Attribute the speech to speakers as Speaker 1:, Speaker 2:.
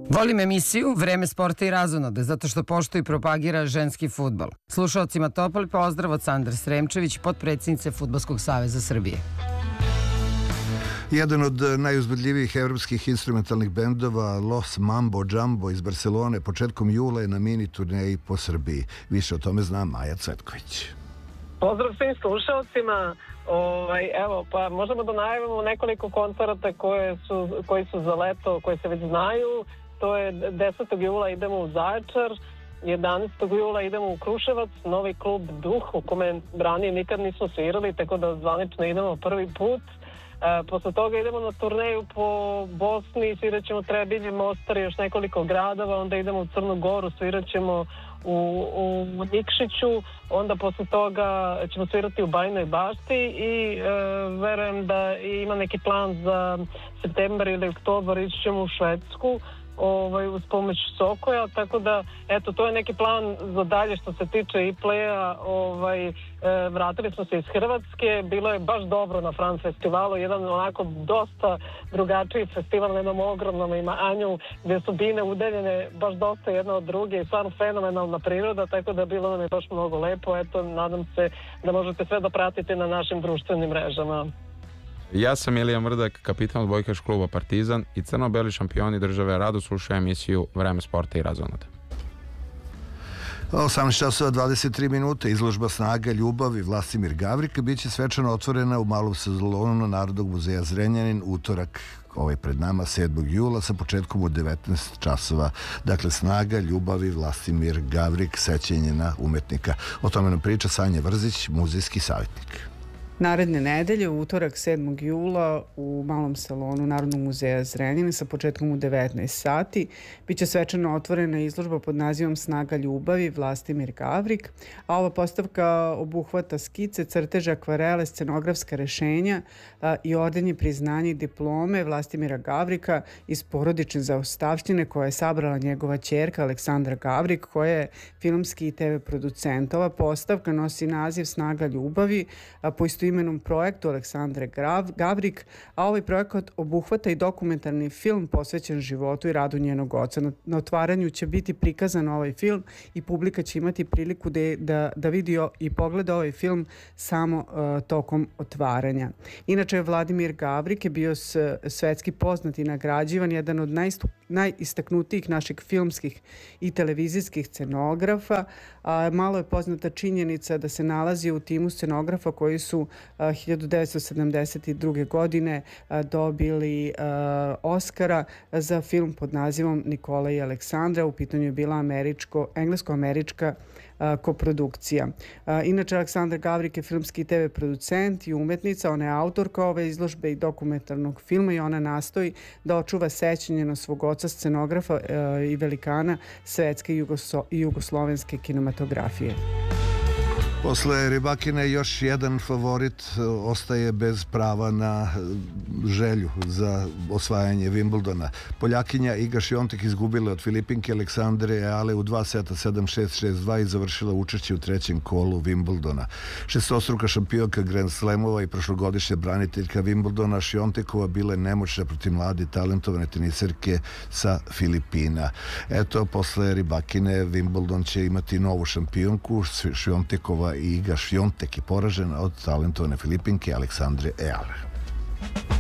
Speaker 1: Volim emisiju Vreme sporta i razonode zato što poštuje i propagira ženski fudbal. Slušalcima topli pozdrav od Sandre Sremčević, potpredsjednice Fudbalskog saveza Srbije.
Speaker 2: Jedan od najuzbudljivijih evropskih instrumentalnih bendova Los Mambo Jumbo iz Barcelone početkom jula je na mini turneji po Srbiji. Više o tome zna Maja Cvetković.
Speaker 3: Pozdrav svim slušalcima. Evo, pa možemo da najavimo nekoliko koncerata koji su za leto, koji se već znaju. To je 10. jula idemo u Zaječar, 11. jula idemo u Kruševac, novi klub Duh u kome ranije nikad nismo svirali, tako da zvanično idemo prvi put. Posle toga idemo na turneju po Bosni, svirat ćemo Trebinje, Mostar i još nekoliko gradova, onda idemo u Crnu Goru, svirat ćemo u Nikšiću, onda posle toga ćemo svirati u Bajnoj Bašti i verujem da ima neki plan za septembar ili oktobar, ići ćemo u Švedsku uz pomoć Sokoja, tako da eto, to je neki plan za dalje što se tiče i playa. Vratili smo se iz Hrvatske, bilo je baš dobro na Franc festivalu, jedan onako dosta drugačiji festival na jednom ogromnom imanju gdje su bine udaljene baš dosta jedna od druge i stvarno fenomenalna priroda, tako da bilo nam je baš mnogo lepo. Eto, nadam se da možete sve da pratite na našim društvenim mrežama.
Speaker 4: Ja sam Ilija Mrdak, kapitan odbojkaškog kluba Partizan i crno-beli šampioni države rado slušaju emisiju Vreme sporta i razonode.
Speaker 2: 18 časova 23 minute, izložba Snaga, ljubav i Vlastimir Gavrik biće svečano otvorena u malom salonu Narodnog muzeja Zrenjanin utorak pred nama 7. jula sa početkom u 19 časova. Dakle, Snaga, ljubav i Vlastimir Gavrik, sećanje na umetnika. O tome nam priča Sanja Vrzić, muzejski savjetnik.
Speaker 5: Naredne nedelje, u utorak 7. jula u malom salonu Narodnog muzeja Zrenjanin sa početkom u 19 sati biće svečano otvorena izložba pod nazivom Snaga ljubavi Vlastimir Gavrik, a ova postavka obuhvata skice, crteže, akvarele, scenografska rešenja i ordenje, priznanje i diplome Vlastimira Gavrika iz porodične zaostavštine koje je sabrala njegova ćerka Aleksandra Gavrik, koja je filmski i TV producent. Ova postavka nosi naziv Snaga ljubavi, po imenom projektu Aleksandre Gavrik, a ovaj projekat obuhvata i dokumentarni film posvećen životu i radu njenog oca. Na otvaranju će biti prikazan ovaj film i publika će imati priliku da vidi i pogleda ovaj film samo tokom otvaranja. Inače, Vladimir Gavrik je bio svetski poznat i nagrađivan, jedan od najistaknutijih naših filmskih i televizijskih scenografa. Malo je poznata činjenica da se nalazi u timu scenografa koji su 1972. godine dobili Oscara za film pod nazivom Nikola i Aleksandra. U pitanju je bila englesko-američka koprodukcija. Inače, Aleksandra Gavrik je filmski TV producent i umetnica, ona je autorka ove izložbe i dokumentarnog filma i ona nastoji da očuva sećanje na svog oca, scenografa i velikana svetske i jugoslovenske kinematografije.
Speaker 2: Posle Rybakine još jedan favorit ostaje bez prava na želju za osvajanje Wimbledona. Poljakinja Iga Świątek izgubila od Filipinke Aleksandre Eale u 2 seta 7-6, 6-2 i završila učešće u trećem kolu Wimbledona. Šestostruka šampionka Grand Slamova i prošlogodišnja braniteljka Wimbledona Świątekova bila je nemoćna protiv mlade talentovane teniserke sa Filipina. Eto, posle Rybakine Wimbledon će imati novu šampionku. Świątekova i Iga Świątek je poražena od talentovane Filipinke Aleksandre Eale.